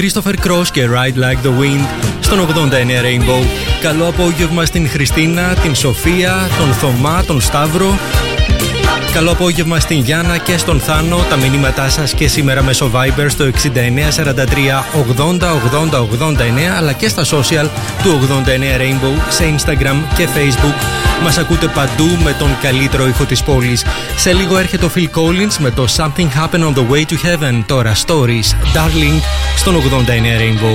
Christopher Cross και Ride Like the Wind στον 89 Rainbow. Καλό απόγευμα στην Χριστίνα, την Σοφία, τον Θωμά, τον Σταύρο. Καλό απόγευμα στην Γιάννα και στον Θάνο. Τα μηνύματά σας και σήμερα μέσω Viber στο 6943 80 80 89, αλλά και στα social του 89 Rainbow σε Instagram και Facebook. Μας ακούτε παντού με τον καλύτερο ήχο της πόλης. Σε λίγο έρχεται ο Phil Collins με το Something Happened on the Way to Heaven. Τώρα Stories, Darling, στον 89 Rainbow.